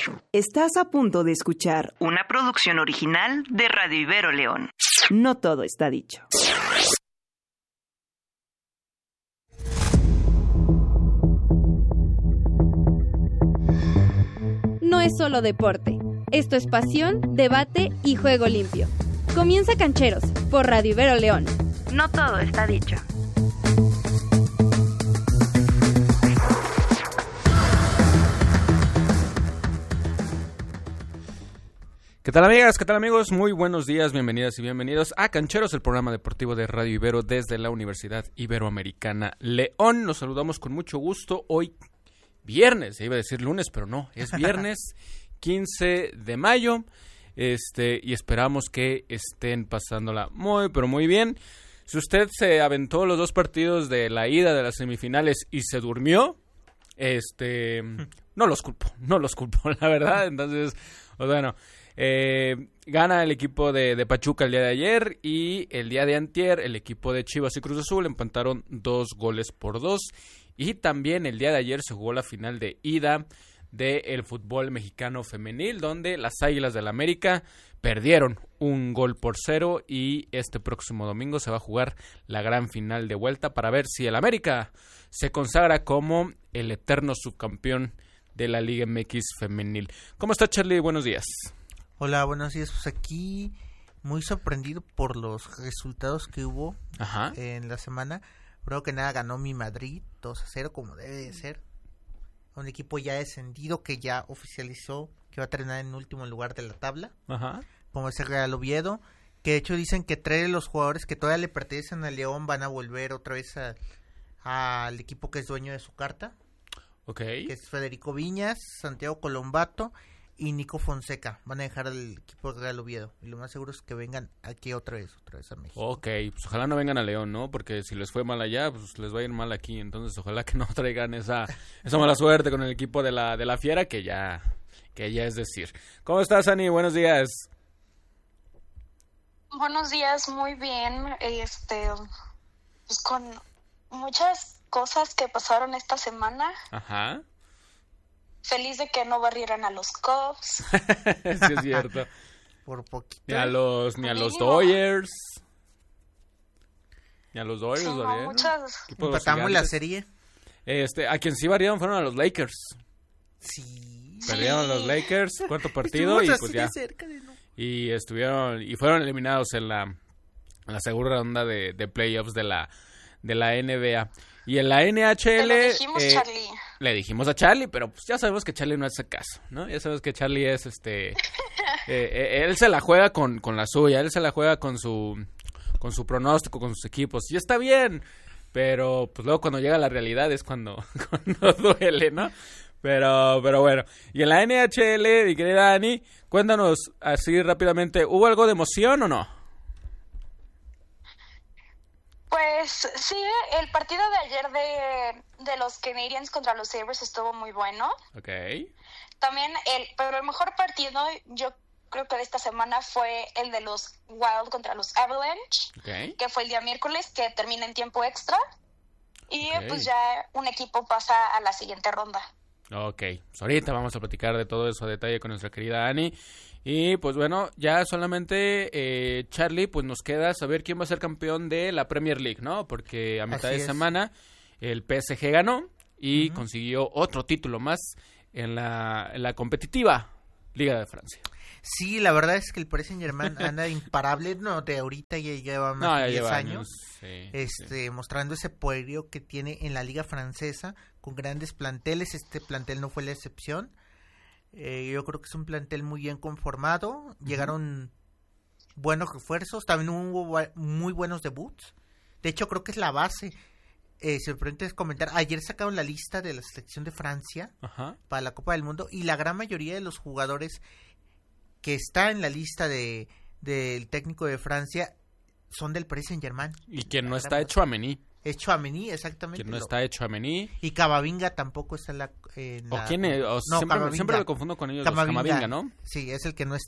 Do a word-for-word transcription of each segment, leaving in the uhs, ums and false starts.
Estás a punto de escuchar una producción original de Radio Ibero León. No todo está dicho. No es solo deporte. Esto es pasión, debate y juego limpio. Comienza Cancheros por Radio Ibero León. No todo está dicho. ¿Qué tal amigas? ¿Qué tal amigos? Muy buenos días, bienvenidas y bienvenidos a Cancheros, el programa deportivo de Radio Ibero desde la Universidad Iberoamericana León. Los saludamos con mucho gusto hoy viernes, se iba a decir lunes, pero no, es viernes quince de mayo, este y esperamos que estén pasándola muy, pero muy bien. Si usted se aventó los dos partidos de la ida de las semifinales y se durmió, este, no los culpo, no los culpo, la verdad. Entonces, pues bueno, eh, gana el equipo de, de Pachuca el día de ayer y el día de antier el equipo de Chivas y Cruz Azul empataron dos goles por dos. Y también el día de ayer se jugó la final de ida del fútbol mexicano femenil, donde las Águilas del América perdieron un gol por cero y este próximo domingo se va a jugar la gran final de vuelta para ver si el América se consagra como el eterno subcampeón de la Liga M X femenil. ¿Cómo está, Charlie? Buenos días. Hola, buenos días. Pues aquí muy sorprendido por los resultados que hubo Ajá. en la semana. Creo que nada, ganó mi Madrid dos a cero como debe de ser. Un equipo ya descendido que ya oficializó que va a terminar en último lugar de la tabla. Ajá. Como es el Real Oviedo. Que de hecho dicen que tres de los jugadores que todavía le pertenecen al León van a volver otra vez al equipo que es dueño de su carta. Ok. Que es Federico Viñas, Santiago Colombato y Nico Fonseca. Van a dejar el equipo del Real Oviedo. Y lo más seguro es que vengan aquí otra vez, otra vez a México. Ok, pues ojalá no vengan a León, ¿no? Porque si les fue mal allá, pues les va a ir mal aquí. Entonces ojalá que no traigan esa esa mala suerte con el equipo de la de la Fiera, que ya que ya es decir. ¿Cómo estás, Ani? Buenos días. Buenos días, muy bien. Este, pues con muchas cosas que pasaron esta semana. Ajá. Feliz de que no barrieran a los Cubs. Sí, es cierto. Por poquito. Ni a los, ni a los Dodgers. Ni a los Dodgers, sí, no, muchas... Empatamos la serie. Este, a quien sí barrieron fueron a los Lakers. Sí. Perdieron sí. a los Lakers, cuarto partido y pues ya. Cerca de no. Y estuvieron, y fueron eliminados en la, en la segunda ronda de, de playoffs de la, de la N B A. Y en la N H L... Le dijimos, eh, Charlie. Le dijimos a Charlie, pero pues ya sabemos que Charlie no hace caso, ¿no? Ya sabemos que Charlie es, este... eh, eh, él se la juega con, con la suya, él se la juega con su con su pronóstico, con sus equipos. Y está bien, pero pues luego cuando llega la realidad es cuando, cuando duele, ¿no? Pero, pero bueno. Y en la N H L, mi querida Dani, cuéntanos así rápidamente, ¿hubo algo de emoción o no? Pues sí, el partido de ayer de, de los Canadiens contra los Sabres estuvo muy bueno. Ok. También, el, pero el mejor partido yo creo que de esta semana fue el de los Wild contra los Avalanche, okay. que fue el día miércoles, que termina en tiempo extra. Y okay. pues ya un equipo pasa a la siguiente ronda. Ok, pues ahorita vamos a platicar de todo eso a detalle con nuestra querida Ani. Y pues bueno, ya solamente eh, Charlie, pues nos queda saber quién va a ser campeón de la Premier League, ¿no? Porque a mitad Así de es. semana el P S G ganó y uh-huh. consiguió otro título más en la, en la competitiva Liga de Francia. Sí, la verdad es que el Paris Saint-Germain anda imparable, no, de ahorita ya lleva más no, de diez años, años sí, este, sí. mostrando ese poderío que tiene en la Liga Francesa con grandes planteles. Este plantel no fue la excepción. Eh, yo creo que es un plantel muy bien conformado. Llegaron uh-huh. buenos refuerzos, también hubo muy buenos debuts. De hecho, creo que es la base. Eh, se me permite comentar, ayer sacaron la lista de la selección de Francia uh-huh. para la Copa del Mundo y la gran mayoría de los jugadores que está en la lista de del técnico de Francia son del Paris Saint-Germain. Y quien no está hecho Tchouaméni. Es Tchouaméni, exactamente. Que no está hecho Tchouaméni. Y Camavinga tampoco está en la... En ¿O la... quién es? O no, siempre, siempre lo confundo con ellos, Camavinga. Camavinga, ¿no? Sí, es el que no está.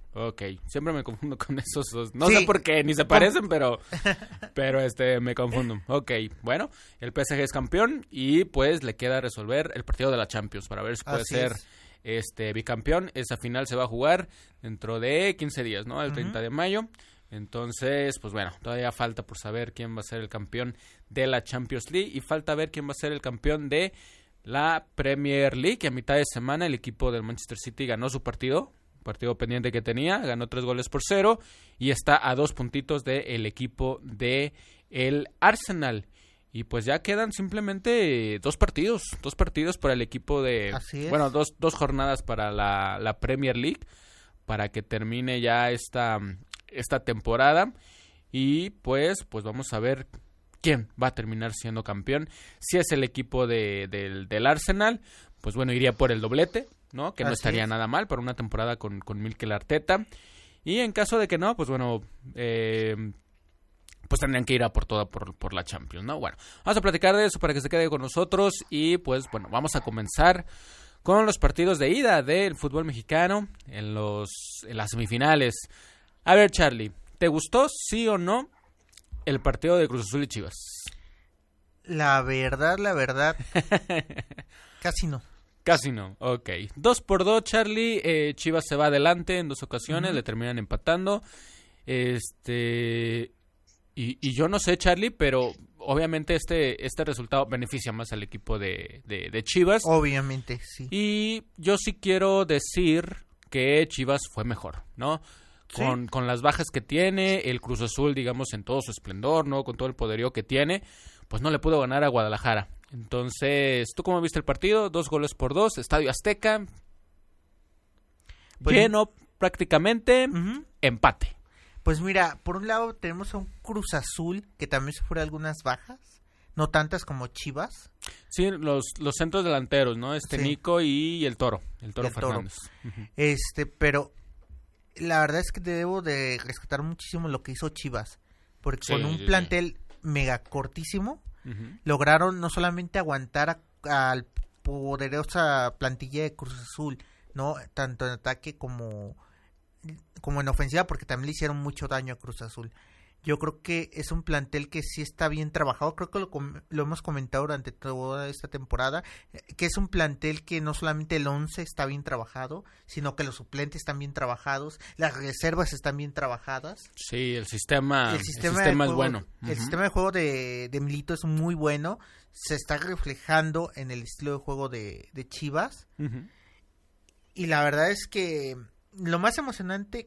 Ok, siempre me confundo con esos dos. No sí. sé por qué, ni se parecen, pero pero este me confundo. Ok, bueno, el P S G es campeón y pues le queda resolver el partido de la Champions para ver si puede Así ser es. este bicampeón. Esa final se va a jugar dentro de quince días, ¿no? El uh-huh. treinta de mayo. Entonces, pues bueno, todavía falta por saber quién va a ser el campeón de la Champions League y falta ver quién va a ser el campeón de la Premier League. A mitad de semana el equipo del Manchester City ganó su partido. Partido pendiente que tenía, ganó tres goles por cero y está a dos puntitos del equipo de el Arsenal. Y pues ya quedan simplemente dos partidos, dos partidos para el equipo de... Así es. Bueno, dos, dos jornadas para la, la Premier League, para que termine ya esta, esta temporada. Y pues, pues vamos a ver quién va a terminar siendo campeón. Si es el equipo de, del, del Arsenal, pues bueno, iría por el doblete, ¿no? Que no Así estaría es. nada mal para una temporada con, con Mikel Arteta. Y en caso de que no, pues bueno, eh, pues tendrían que ir a por toda por, por la Champions, ¿no? Bueno, vamos a platicar de eso para que se quede con nosotros y pues bueno, vamos a comenzar con los partidos de ida del fútbol mexicano en los en las semifinales. A ver, Charlie, ¿te gustó, sí o no, el partido de Cruz Azul y Chivas? La verdad, la verdad, casi no. Casi no, ok. Dos por dos, Charlie. Eh, Chivas se va adelante en dos ocasiones, uh-huh. le terminan empatando. Este y, y yo no sé, Charlie, pero obviamente este este resultado beneficia más al equipo de, de, de Chivas. Obviamente, sí. Y yo sí quiero decir que Chivas fue mejor, ¿no? ¿Sí? Con, con las bajas que tiene, el Cruz Azul, digamos, en todo su esplendor, ¿no? Con todo el poderío que tiene, pues no le pudo ganar a Guadalajara. Entonces, ¿tú cómo viste el partido? Dos goles por dos, Estadio Azteca, pues, lleno prácticamente, uh-huh. empate. Pues mira, por un lado tenemos a un Cruz Azul que también sufre algunas bajas, no tantas como Chivas. Sí, los, los centros delanteros, ¿no? Este sí. Nico y el Toro, el Toro el Fernández. Toro. Uh-huh. Este, pero la verdad es que debo de rescatar muchísimo lo que hizo Chivas, porque sí, con un sí, plantel sí. mega cortísimo, Uh-huh. lograron no solamente aguantar a, a poderosa plantilla de Cruz Azul, no tanto en ataque como como en ofensiva, porque también le hicieron mucho daño a Cruz Azul. Yo creo que es un plantel que sí está bien trabajado, creo que lo, lo hemos comentado durante toda esta temporada, que es un plantel que no solamente el once está bien trabajado, sino que los suplentes están bien trabajados, las reservas están bien trabajadas. Sí, el sistema, el sistema, el sistema es juego, bueno. El uh-huh. sistema de juego de, de Milito es muy bueno, se está reflejando en el estilo de juego de, de Chivas, uh-huh. y la verdad es que lo más emocionante,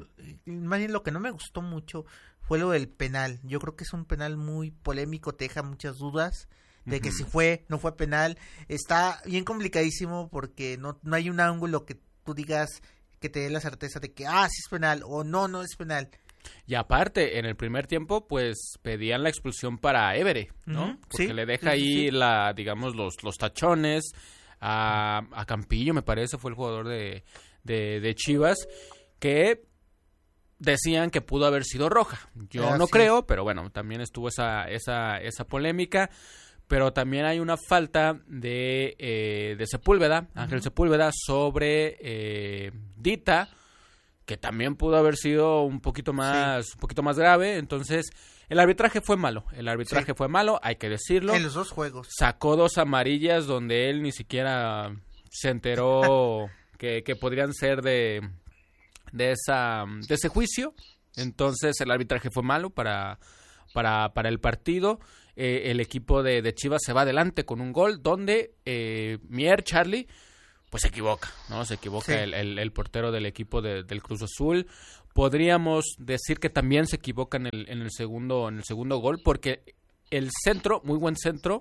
más bien lo que no me gustó mucho, fue lo del penal. Yo creo que es un penal muy polémico, te deja muchas dudas de uh-huh. que si fue, no fue penal. Está bien complicadísimo porque no, no hay un ángulo que tú digas que te dé la certeza de que, ah, sí es penal o no, no es penal. Y aparte, en el primer tiempo, pues pedían la expulsión para Évere, ¿no? Uh-huh. Porque sí, le deja sí, ahí, sí. la digamos, los, los tachones a, a Campillo, me parece, fue el jugador de, de, de Chivas, que decían que pudo haber sido roja. Yo Así no creo, es. pero bueno, también estuvo esa esa esa polémica. Pero también hay una falta de eh, de Sepúlveda, uh-huh. Ángel Sepúlveda, sobre eh, Dita, que también pudo haber sido un poquito más sí. un poquito más grave. Entonces, el arbitraje fue malo. El arbitraje sí. fue malo, hay que decirlo. En los dos juegos. Sacó dos amarillas donde él ni siquiera se enteró que, que podrían ser de... de esa de ese juicio. Entonces el arbitraje fue malo para para para el partido. Eh, el equipo de, de Chivas se va adelante con un gol donde eh, Mier Charlie pues se equivoca, ¿no? Se equivoca sí. el, el, el portero del equipo de, del Cruz Azul. Podríamos decir que también se equivoca en el, en el segundo en el segundo gol, porque el centro, muy buen centro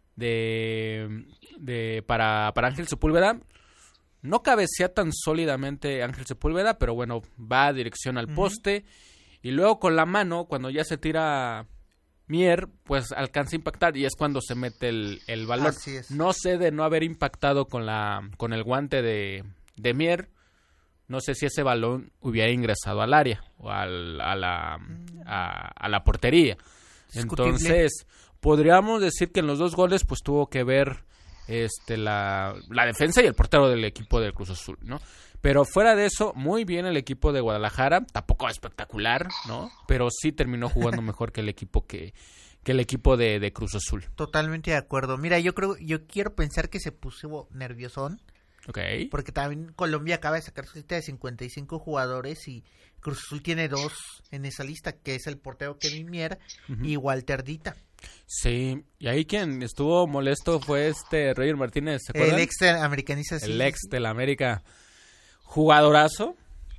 de de para para Ángel Sepúlveda. No cabecea tan sólidamente Ángel Sepúlveda, pero bueno, va a dirección al poste. Uh-huh. Y luego con la mano, cuando ya se tira Mier, pues alcanza a impactar y es cuando se mete el, el balón. Así es. No sé de no haber impactado con la con el guante de, de Mier. No sé si ese balón hubiera ingresado al área o al, a, la, a, a la portería. Entonces, podríamos decir que en los dos goles pues tuvo que ver este la, la defensa y el portero del equipo del Cruz Azul, ¿no? Pero fuera de eso, muy bien el equipo de Guadalajara, tampoco espectacular, ¿no? Pero sí terminó jugando mejor que el equipo que, que el equipo de, de Cruz Azul. Totalmente de acuerdo. Mira, yo creo, yo quiero pensar que se puso nerviosón. Okay. Porque también Colombia acaba de sacar su lista de cincuenta y cinco jugadores y Cruz Azul tiene dos en esa lista, que es el portero Kevin Mier uh-huh. y Walter Dita. Sí, y ahí quien estuvo molesto fue este Roger Martínez, ¿se acuerdan? El ex del americanista. El ex del América, jugadorazo,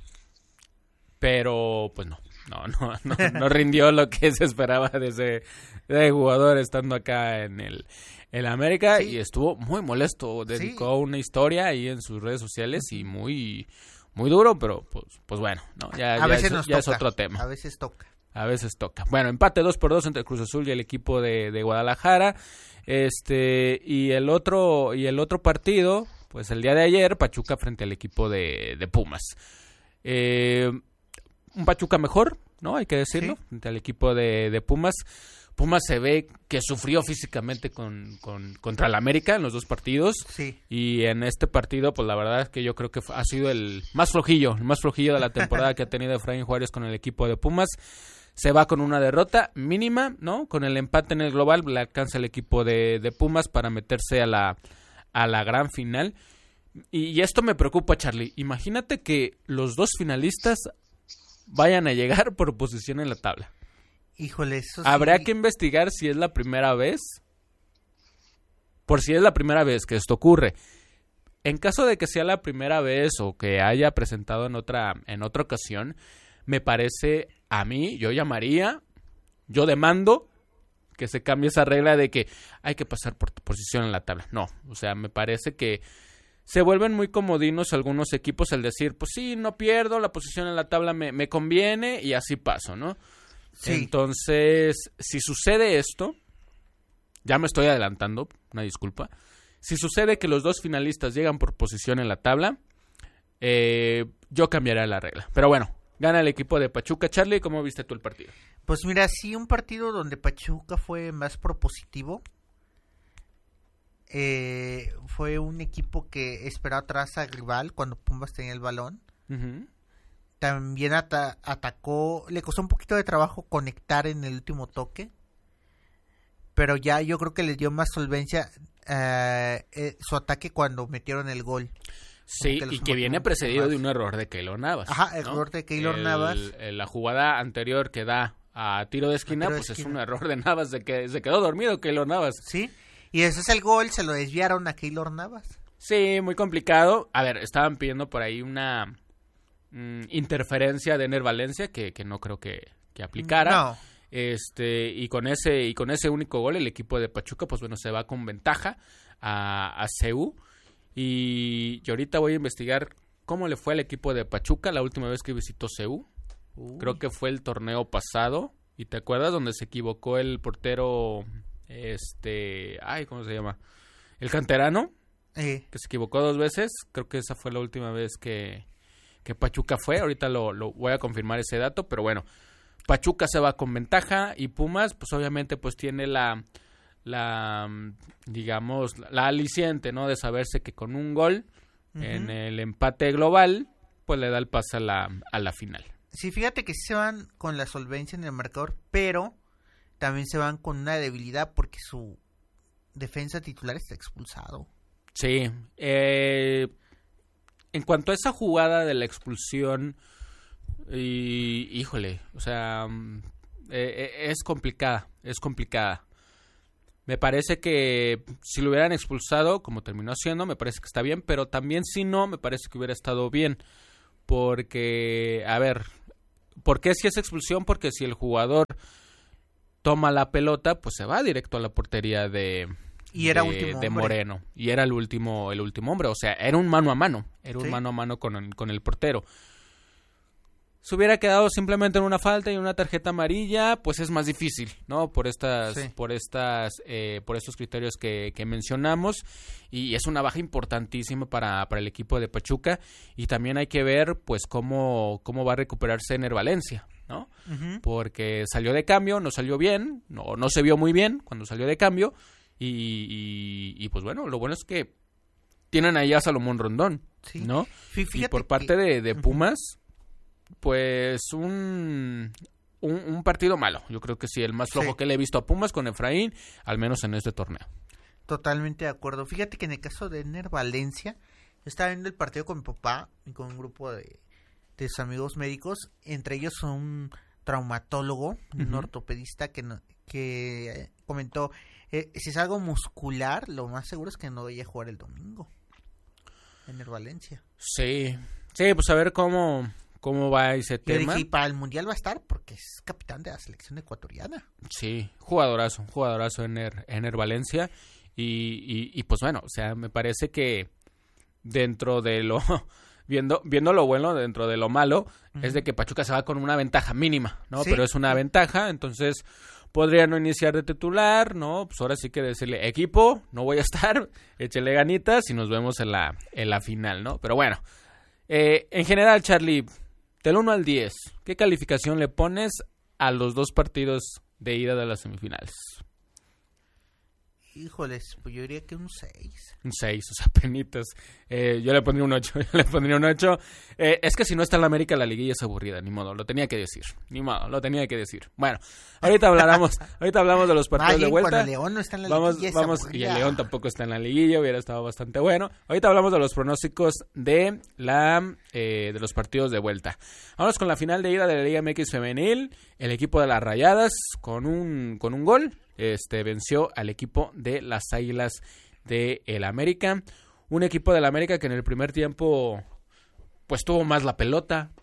pero pues no, no, no, no, no rindió lo que se esperaba de ese, de ese jugador estando acá en el... El América sí. Y estuvo muy molesto, dedicó sí. una historia ahí en sus redes sociales y muy muy duro, pero pues pues bueno, no, ya, a ya, veces es, nos ya toca, es otro tema. A veces toca. A veces toca. Bueno, empate dos por dos entre Cruz Azul y el equipo de, de Guadalajara. Este y el otro y el otro partido, pues el día de ayer, Pachuca frente al equipo de, de Pumas. Eh, un Pachuca mejor, ¿no? Hay que decirlo, sí. frente al equipo de, de Pumas. Pumas se ve que sufrió físicamente con, con contra el América en los dos partidos. Sí. Y en este partido, pues la verdad es que yo creo que ha sido el más flojillo, el más flojillo de la temporada que ha tenido Efraín Juárez con el equipo de Pumas. Se va con una derrota mínima, ¿no? Con el empate en el global le alcanza el equipo de, de Pumas para meterse a la, a la gran final. Y, y esto me preocupa, Charlie. Imagínate que los dos finalistas vayan a llegar por posición en la tabla. Híjole, eso sí. Habrá que investigar si es la primera vez, por si es la primera vez que esto ocurre. En caso de que sea la primera vez o que haya presentado en otra, en otra ocasión, me parece a mí, yo llamaría, yo demando que se cambie esa regla de que hay que pasar por tu posición en la tabla. No, o sea, me parece que se vuelven muy comodinos algunos equipos al decir, pues sí, no pierdo, la posición en la tabla me, me conviene y así paso, ¿no? Sí. Entonces, si sucede esto, ya me estoy adelantando, una disculpa. Si sucede que los dos finalistas llegan por posición en la tabla, eh, yo cambiaré la regla. Pero bueno, gana el equipo de Pachuca. Charlie, ¿cómo viste tú el partido? Pues mira, sí, un partido donde Pachuca fue más propositivo. Eh, fue un equipo que esperó atrás al rival cuando Pumas tenía el balón. Uh-huh. También ata- atacó, le costó un poquito de trabajo conectar en el último toque, pero ya yo creo que les dio más solvencia eh, eh, su ataque cuando metieron el gol. Sí, que y que viene precedido de un error de Keylor Navas. Ajá, el ¿no? error de Keylor el, Navas. El, la jugada anterior que da a tiro de esquina, tiro de pues esquina. Es un error de Navas, de que se quedó dormido Keylor Navas. Sí, y ese es el gol, se lo desviaron a Keylor Navas. Sí, muy complicado. A ver, estaban pidiendo por ahí una... interferencia de Ener Valencia que, que no creo que, que aplicara no. este y con ese y con ese único gol el equipo de Pachuca pues bueno se va con ventaja a, a C U y, y ahorita voy a investigar cómo le fue al equipo de Pachuca la última vez que visitó C U. Uy. Creo que fue el torneo pasado y te acuerdas donde se equivocó el portero este ay cómo se llama el canterano eh. que se equivocó dos veces. Creo que esa fue la última vez que que Pachuca fue, ahorita lo, lo voy a confirmar ese dato, pero bueno, Pachuca se va con ventaja y Pumas, pues obviamente pues tiene la, la digamos, la aliciente, ¿no? De saberse que con un gol uh-huh. en el empate global, pues le da el pase a la, a la final. Sí, fíjate que se van con la solvencia en el marcador, pero también se van con una debilidad porque su defensa titular está expulsado. Sí, eh... En cuanto a esa jugada de la expulsión, y, híjole, o sea, eh, es complicada, es complicada. Me parece que si lo hubieran expulsado, como terminó siendo, me parece que está bien, pero también si no, me parece que hubiera estado bien. Porque, a ver, ¿por qué si es expulsión? Porque si el jugador toma la pelota, pues se va directo a la portería de... Y era de, último de Moreno y era el último el último hombre, o sea, era un mano a mano, era un ¿Sí? mano a mano con el, con el portero. Se hubiera quedado simplemente en una falta y una tarjeta amarilla, pues es más difícil, ¿no? Por estas sí. por estas eh, por estos criterios que, que mencionamos y es una baja importantísima para, para el equipo de Pachuca y también hay que ver pues cómo cómo va a recuperarse Ener Valencia, ¿no? Uh-huh. Porque salió de cambio, no salió bien, no no se vio muy bien cuando salió de cambio. y, y, y pues bueno, lo bueno es que tienen ahí a Salomón Rondón, sí. ¿no? Fíjate y por parte que... de, de Pumas, uh-huh. pues un, un, un partido malo. Yo creo que sí, el más flojo sí. que le he visto a Pumas con Efraín, al menos en este torneo. Totalmente de acuerdo. Fíjate que en el caso de Ener Valencia, yo estaba viendo el partido con mi papá y con un grupo de, de sus amigos médicos, entre ellos un traumatólogo, uh-huh. un ortopedista que, no, que comentó, eh, si es algo muscular, lo más seguro es que no vaya a jugar el domingo. Ener Valencia. Sí, sí, pues a ver cómo, cómo va ese Yo tema. Dije, y para el Mundial va a estar porque es capitán de la selección ecuatoriana. Sí, jugadorazo, jugadorazo Ener, Ener Valencia. Y, y, y pues bueno, o sea, me parece que dentro de lo... Viendo, viendo lo bueno dentro de lo malo, uh-huh. es de que Pachuca se va con una ventaja mínima, ¿no? ¿Sí? Pero es una ventaja, entonces podría no iniciar de titular, ¿no? Pues ahora sí que decirle, equipo, no voy a estar, échele ganitas y nos vemos en la, en la final, ¿no? Pero bueno, eh, en general, Charlie, del uno al diez, ¿qué calificación le pones a los dos partidos de ida de las semifinales? Híjoles, pues yo diría que un seis. Un seis, o sea, penitas. Eh, yo le pondría un ocho, yo le pondría un ocho. Eh, es que si no está en la América, la liguilla es aburrida, ni modo, lo tenía que decir. Ni modo, lo tenía que decir. Bueno, ahorita hablaremos, ahorita hablamos de los partidos Vaya, de vuelta. Cuando León no está en la vamos, liguilla, vamos, y el León tampoco está en la liguilla, hubiera estado bastante bueno. Ahorita hablamos de los pronósticos de la eh, de los partidos de vuelta. Vamos con la final de ida de la Liga M X Femenil. El equipo de las Rayadas, con un, con un gol, este venció al equipo de las Águilas de el América. Un equipo del América que en el primer tiempo pues tuvo más la pelota,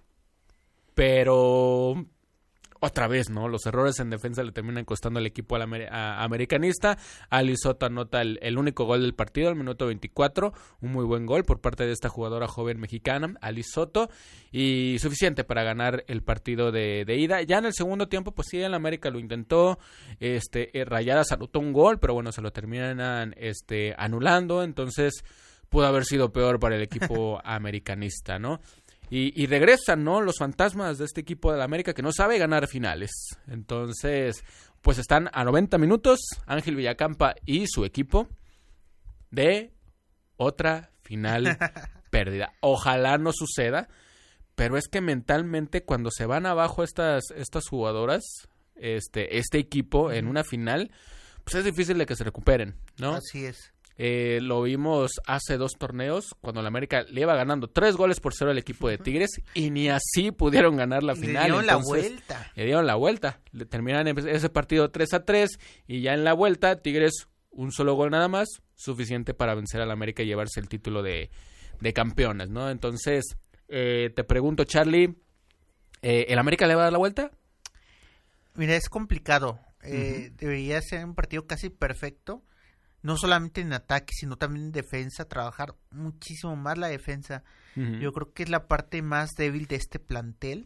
pero otra vez, ¿no? Los errores en defensa le terminan costando al equipo al amer- a- americanista. Ali Soto anota el, el único gol del partido al minuto veinticuatro, un muy buen gol por parte de esta jugadora joven mexicana, Ali Soto, y suficiente para ganar el partido de, de ida. Ya en el segundo tiempo, pues sí, el América lo intentó, este, eh, Rayadas anotó un gol, pero bueno, se lo terminan este, anulando, entonces pudo haber sido peor para el equipo americanista, ¿no? Y, y regresan, ¿no? Los fantasmas de este equipo de la América que no sabe ganar finales. Entonces, pues están a noventa minutos Ángel Villacampa y su equipo de otra final perdida. Ojalá no suceda, pero es que mentalmente cuando se van abajo estas, estas jugadoras, este, este equipo en una final, pues es difícil de que se recuperen, ¿no? Así es. Eh, lo vimos hace dos torneos cuando la América le iba ganando tres goles por cero al equipo de Tigres y ni así pudieron ganar la final. Le dieron Entonces, la vuelta. Le dieron la vuelta. Le terminan ese partido tres a tres y ya en la vuelta Tigres un solo gol nada más, suficiente para vencer a la América y llevarse el título de, de campeones, ¿no? Entonces, eh, te pregunto, Charlie, eh, ¿el América le va a dar la vuelta? Mira, es complicado. Eh, uh-huh. Debería ser un partido casi perfecto. No solamente en ataque, sino también en defensa, trabajar muchísimo más la defensa. Uh-huh. Yo creo que es la parte más débil de este plantel.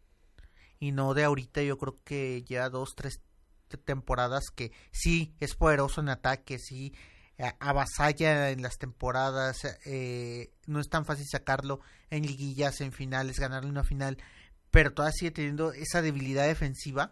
Y no de ahorita, yo creo que ya dos, tres temporadas que sí es poderoso en ataque, sí avasalla en las temporadas. Eh, no es tan fácil sacarlo en liguillas, en finales, ganarle una final. Pero todavía sigue teniendo esa debilidad defensiva.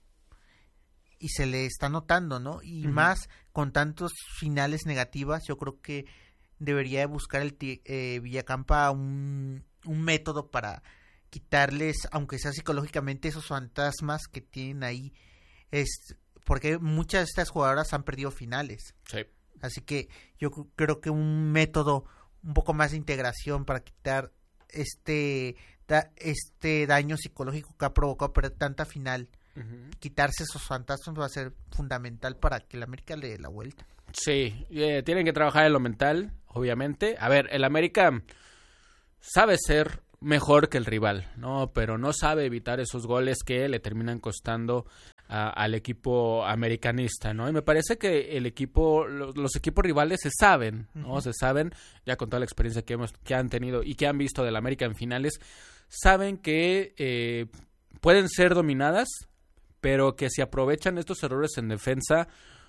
Y se le está notando, ¿no? Y uh-huh. más con tantos finales negativas, yo creo que debería buscar el eh, Villacampa un, un método para quitarles, aunque sea psicológicamente, esos fantasmas que tienen ahí. Es, porque muchas de estas jugadoras han perdido finales. Sí. Así que yo creo que un método un poco más de integración para quitar este, da, este daño psicológico que ha provocado perder tanta final. Uh-huh. Quitarse esos fantasmas va a ser fundamental para que el América le dé la vuelta. Sí, eh, tienen que trabajar en lo mental, obviamente. A ver, el América sabe ser mejor que el rival, ¿no? Pero no sabe evitar esos goles que le terminan costando a, al equipo americanista, ¿no? Y me parece que el equipo, los, los equipos rivales se saben, ¿no? Uh-huh. Se saben, ya con toda la experiencia que hemos, que han tenido y que han visto del América en finales, saben que eh, pueden ser dominadas, pero que si aprovechan estos errores en defensa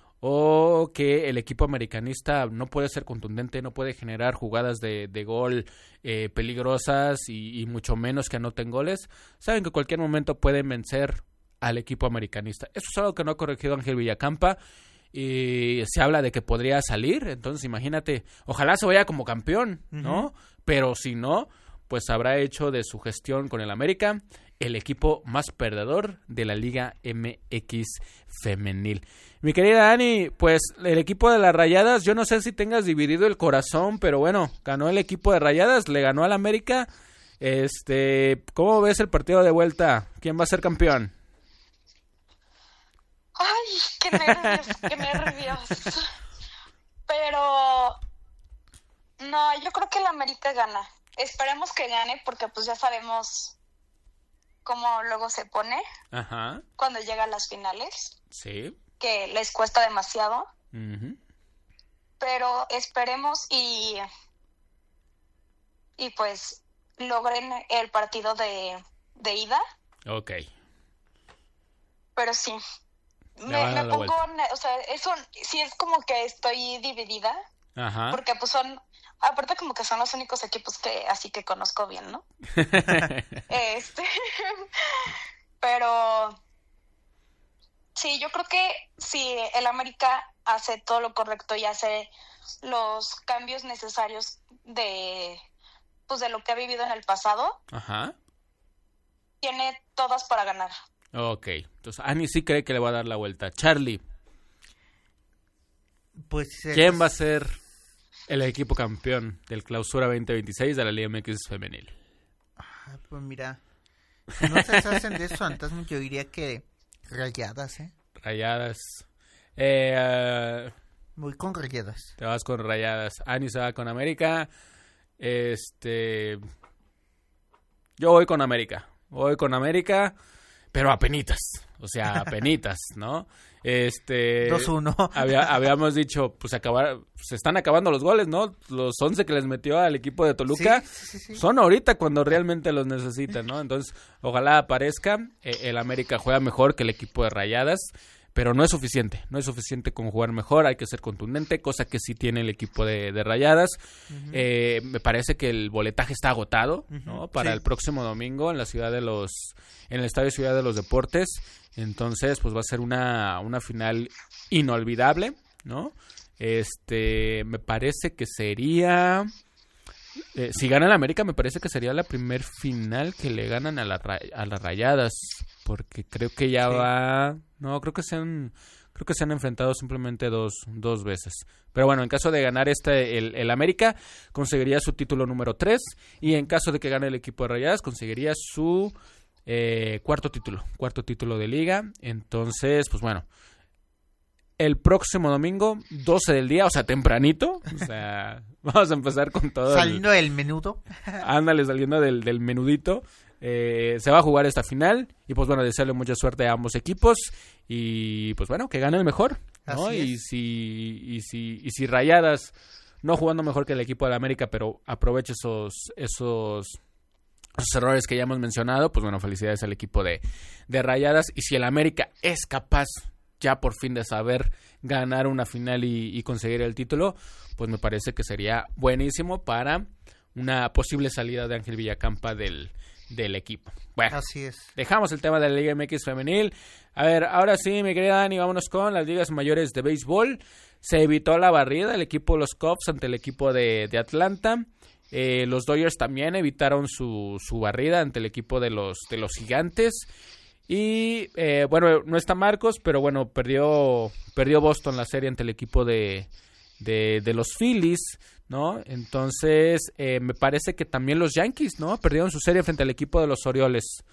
o que el equipo americanista no puede ser contundente, no puede generar jugadas de, de gol eh, peligrosas y, y mucho menos que anoten goles, saben que en cualquier momento pueden vencer al equipo americanista. Eso es algo que no ha corregido Ángel Villacampa y se habla de que podría salir, entonces imagínate, ojalá se vaya como campeón, ¿no? Uh-huh. Pero si no, pues habrá hecho de su gestión con el América el equipo más perdedor de la Liga M X femenil. Mi querida Dani, pues el equipo de las Rayadas, yo no sé si tengas dividido el corazón, pero bueno, ganó el equipo de Rayadas, le ganó al América. Este, ¿cómo ves el partido de vuelta? ¿Quién va a ser campeón? Ay, qué nervios, qué nervios. Pero no, yo creo que el América gana. Esperemos que gane porque pues ya sabemos cómo luego se pone. Ajá. Cuando llega a las finales. Sí. Que les cuesta demasiado. Uh-huh. Pero esperemos y y pues logren el partido de, de ida. Ok. Pero sí. Me, me pongo, o sea, eso sí es como que estoy dividida. Ajá. Porque pues son, aparte como que son los únicos equipos que así que conozco bien, ¿no? este, pero sí, yo creo que si el América hace todo lo correcto y hace los cambios necesarios de, pues de lo que ha vivido en el pasado, ajá, tiene todas para ganar. Ok, entonces Ani sí cree que le va a dar la vuelta. Charlie, pues ¿quién es... va a ser el equipo campeón del Clausura veinte veintiséis de la Liga M X femenil? Ah, pues mira, si no se hacen de eso, fantasmas, yo diría que Rayadas, ¿eh? Rayadas. Eh, uh, Voy con Rayadas. Te vas con Rayadas. Ani se va con América. Este, yo voy con América. Voy con América. Pero apenitas, o sea, apenitas, ¿no? Este... dos uno. Había, habíamos dicho, pues acabar, se están acabando los goles, ¿no? Los once que les metió al equipo de Toluca sí, sí, sí. son ahorita cuando realmente los necesitan, ¿no? Entonces, ojalá aparezca. Eh, el América juega mejor que el equipo de Rayadas, pero no es suficiente. No es suficiente con jugar mejor, hay que ser contundente, cosa que sí tiene el equipo de, de Rayadas. Uh-huh. Eh, me parece que el boletaje está agotado, ¿no? Para sí. el próximo domingo en la ciudad de los... en el Estadio Ciudad de los Deportes. Entonces, pues va a ser una, una final inolvidable, ¿no? Este, me parece que sería... Eh, si gana el América, me parece que sería la primer final que le ganan a, la, a las Rayadas. Porque creo que ya sí. va... No, creo que se han... Creo que se han enfrentado simplemente dos, dos veces. Pero bueno, en caso de ganar este el, el América, conseguiría su título número tres. Y en caso de que gane el equipo de Rayadas, conseguiría su... Eh, cuarto título, cuarto título de liga. Entonces, pues bueno, el próximo domingo, doce del día, o sea, tempranito, o sea, vamos a empezar con todo. Saliendo el, del menudo. Ándale, saliendo del, del menudito. Eh, se va a jugar esta final y pues bueno, desearle mucha suerte a ambos equipos y pues bueno, que gane el mejor, ¿no? Así y es. si y si y si Rayadas no jugando mejor que el equipo de la América, pero aproveche esos esos Los errores que ya hemos mencionado, pues bueno, felicidades al equipo de, de Rayadas. Y si el América es capaz ya por fin de saber ganar una final y, y conseguir el título, pues me parece que sería buenísimo para una posible salida de Ángel Villacampa del, del equipo. Bueno, así es. Dejamos el tema de la Liga M X femenil. A ver, ahora sí, mi querida Dani, vámonos con las ligas mayores de béisbol. Se evitó la barrida el equipo de los Cubs ante el equipo de, de Atlanta. Eh, los Dodgers también evitaron su, su barrida ante el equipo de los de los Gigantes. Y eh, bueno, no está Marcos, pero bueno, perdió perdió Boston la serie ante el equipo de, de, de los Phillies, ¿no? Entonces, eh, me parece que también los Yankees, ¿no? Perdieron su serie frente al equipo de los Orioles.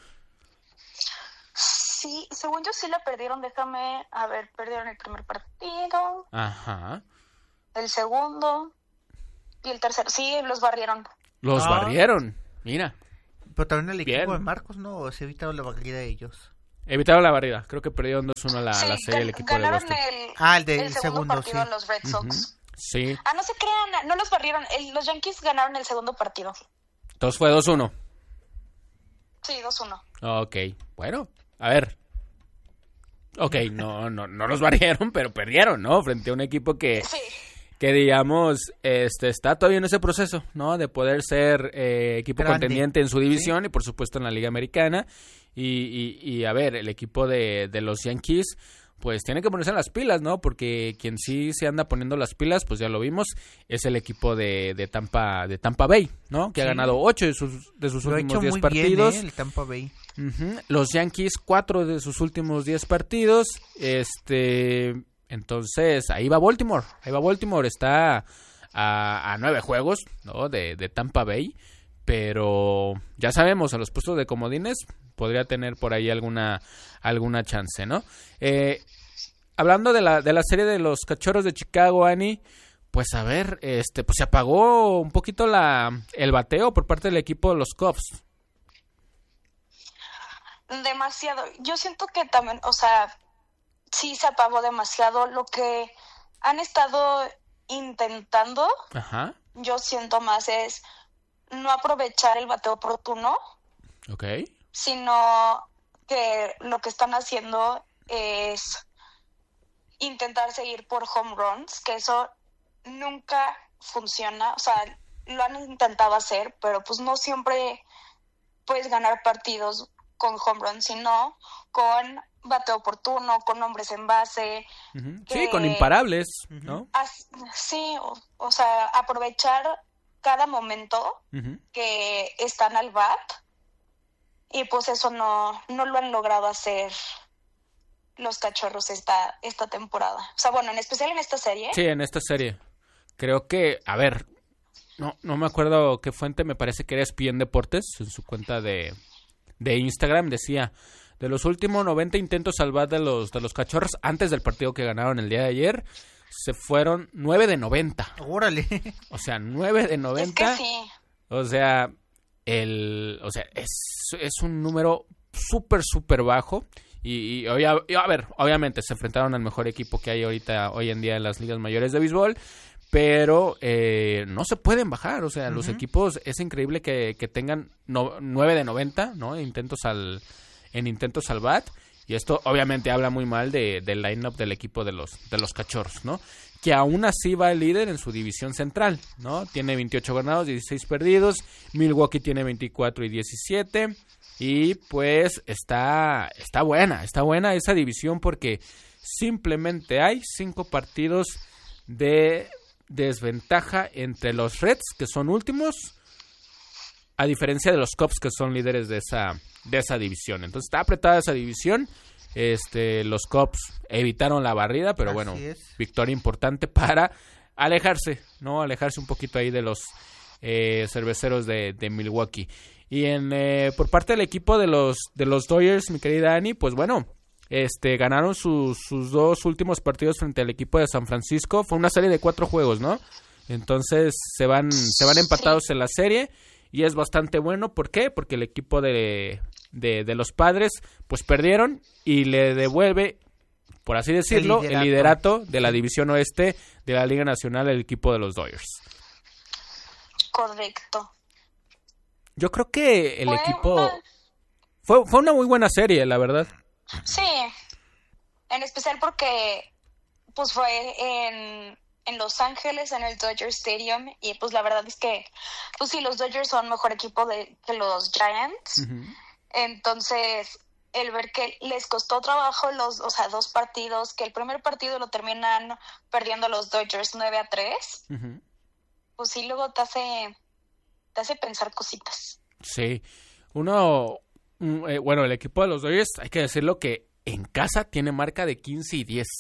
Sí, según yo sí la perdieron, déjame, a ver, perdieron el primer partido. Ajá. El segundo. Y el tercero, sí, los barrieron. Los ah. barrieron, mira. Pero también el equipo Bien. de Marcos, ¿no? ¿O se evitaron la barrida de ellos? Evitaron la barrida. Creo que perdieron dos uno la, sí, la serie el equipo de Boston. El, ah, el del el segundo, segundo, partido sí. los Red Sox. Uh-huh. Sí. Ah, no se crean, no los barrieron. El, los Yankees ganaron el segundo partido. Entonces fue dos uno. Sí, dos uno. Ok, bueno, a ver. Ok, no, no, no los barrieron, pero perdieron, ¿no? Frente a un equipo que... Sí. que digamos, este está todavía en ese proceso, ¿no? De poder ser eh, equipo Grande. contendiente en su división, ¿sí? Y por supuesto en la Liga Americana. Y, y, y a ver, el equipo de, de los Yankees, pues tiene que ponerse en las pilas, ¿no? Porque quien sí se anda poniendo las pilas, pues ya lo vimos, es el equipo de, de Tampa de Tampa Bay, ¿no? Que sí. ha ganado ocho de sus, de sus lo últimos diez muy partidos. Bien, ¿eh? El Tampa Bay. Uh-huh. Los Yankees, cuatro de sus últimos diez partidos. Este, entonces, ahí va Baltimore. Ahí va Baltimore, está a, a nueve juegos, ¿no? De, de Tampa Bay. Pero ya sabemos, a los puestos de comodines podría tener por ahí alguna alguna chance, ¿no? Eh, hablando de la de la serie de los Cachorros de Chicago, Ani, pues a ver, este, pues se apagó un poquito la el bateo por parte del equipo de los Cubs. Demasiado. Yo siento que también, o sea, sí se apagó demasiado. Lo que han estado intentando, Ajá. yo siento más es no aprovechar el bateo oportuno, okay, sino que lo que están haciendo es intentar seguir por home runs, que eso nunca funciona. O sea, lo han intentado hacer, pero pues no siempre puedes ganar partidos con home runs, sino con bateo oportuno, con hombres en base. Uh-huh. Sí, eh, con imparables, ¿no? As, sí, o, o sea, aprovechar cada momento uh-huh. que están al bat, y pues eso no, no lo han logrado hacer los Cachorros esta, esta temporada. O sea, bueno, en especial en esta serie. Sí, en esta serie. Creo que, a ver, no, no me acuerdo qué fuente, me parece que era E S P N Deportes, en su cuenta de, de Instagram, decía, de los últimos noventa intentos al bat de los, de los Cachorros, antes del partido que ganaron el día de ayer, se fueron nueve de noventa. ¡Órale! O sea, nueve de noventa. Es que sí. O sea, el, o sea, es, es un número súper, súper bajo. Y, y, y, a ver, obviamente se enfrentaron al mejor equipo que hay ahorita, hoy en día en las ligas mayores de béisbol. Pero eh, no se pueden bajar. O sea, uh-huh. los equipos, es increíble que, que tengan no, nueve de noventa, ¿no? Intentos al, en intentos al bat. Y esto obviamente habla muy mal de, del line-up del equipo de los, de los Cachorros, ¿no? Que aún así va el líder en su división central, ¿no? Tiene veintiocho ganados, dieciséis perdidos. Milwaukee tiene veinticuatro y diecisiete. Y pues está, está buena, está buena esa división porque simplemente hay cinco partidos de desventaja entre los Reds, que son últimos, a diferencia de los Cubs, que son líderes de esa de esa división. Entonces está apretada esa división. Este, los Cubs evitaron la barrida, pero Así bueno, es. victoria importante para alejarse, ¿no? Alejarse un poquito ahí de los eh, cerveceros de, de Milwaukee. Y en eh, por parte del equipo de los de los Dodgers, mi querida Ani, pues bueno, este ganaron sus, sus dos últimos partidos frente al equipo de San Francisco. Fue una serie de cuatro juegos, ¿no? Entonces se van se van empatados sí. en la serie. Y es bastante bueno, ¿por qué? Porque el equipo de, de, de los Padres, pues perdieron y le devuelve, por así decirlo, el liderato. el liderato de la división oeste de la Liga Nacional al equipo de los Dodgers. Correcto. Yo creo que el fue equipo... Una... Fue, fue una muy buena serie, la verdad. Sí, en especial porque pues fue en... en Los Ángeles, en el Dodger Stadium, y pues la verdad es que, pues sí, los Dodgers son mejor equipo de, que los Giants. Uh-huh. Entonces, el ver que les costó trabajo los, o sea, dos partidos, que el primer partido lo terminan perdiendo los Dodgers nueve a tres, uh-huh. pues sí, luego te hace, te hace pensar cositas. Sí, uno, eh, bueno, el equipo de los Dodgers, hay que decirlo que en casa tiene marca de quince y diez.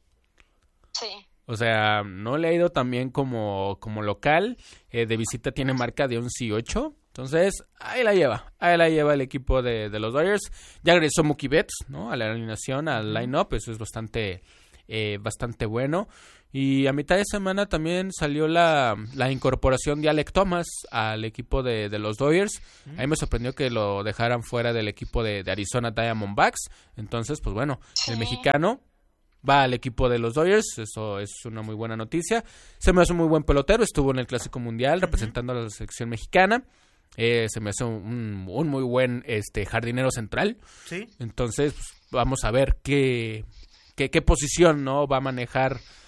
Sí. O sea, no le ha ido tan bien como, como local. Eh, de visita tiene marca de once y ocho. Entonces, ahí la lleva. Ahí la lleva el equipo de, de los Dodgers. Ya regresó Mookie Betts, ¿no? A la alineación, al line-up. Eso es bastante, eh, bastante bueno. Y a mitad de semana también salió la, la incorporación de Alek Thomas al equipo de, de los Dodgers. A mí me sorprendió que lo dejaran fuera del equipo de, de Arizona Diamondbacks. Entonces, pues bueno, sí. el mexicano va al equipo de los Dodgers, eso es una muy buena noticia. Se me hace un muy buen pelotero, estuvo en el Clásico Mundial representando uh-huh. a la selección mexicana. Eh, se me hace un, un muy buen este jardinero central. Sí. Entonces, pues, vamos a ver qué, qué, qué posición no va a manejar